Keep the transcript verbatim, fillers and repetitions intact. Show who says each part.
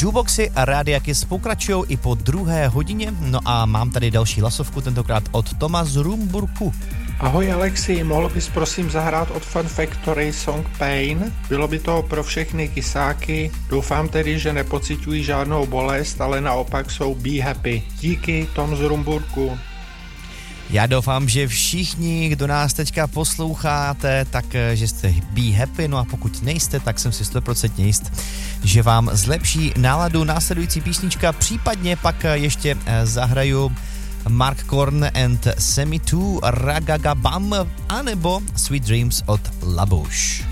Speaker 1: Jukeboxy a Rádia Kiss pokračují i po druhé hodině, no a mám tady další hlasovku, tentokrát od Toma z Rumburku.
Speaker 2: Ahoj Alexi, mohl bys prosím zahrát od Fun Factory song Pain? Bylo by to pro všechny kysáky. Doufám tedy, že nepociťují žádnou bolest, ale naopak jsou be happy. Díky, Tom z Rumburku.
Speaker 1: Já doufám, že všichni, kdo nás teďka posloucháte, tak že jste be happy, no a pokud nejste, tak jsem si sto procent jist, že vám zlepší náladu následující písnička, případně pak ještě zahraju Mark Korn and Semi two Ragagabam, anebo Sweet Dreams od La Bouche.